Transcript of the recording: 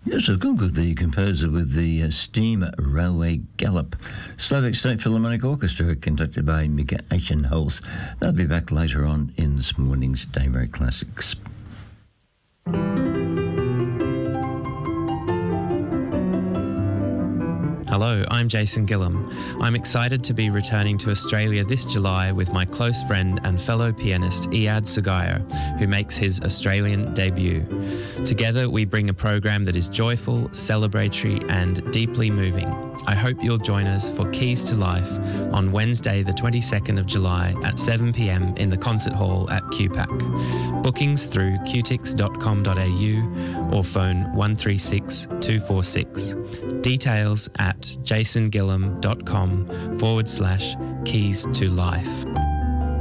Yes, of course, the composer with the Steam Railway Gallop. Slovak State Philharmonic Orchestra, conducted by Mika Eichenholz. They'll be back later on in this morning's Daybreak Classics. Hello, I'm Jason Gillam. I'm excited to be returning to Australia this July with my close friend and fellow pianist Iyad Sugaya, who makes his Australian debut. Together we bring a program that is joyful, celebratory and deeply moving. I hope you'll join us for Keys to Life on Wednesday the 22nd of July at 7 p.m. in the concert hall at QPAC. Bookings through qtix.com.au or phone 136 246. Details at jasongillam.com/keys to life.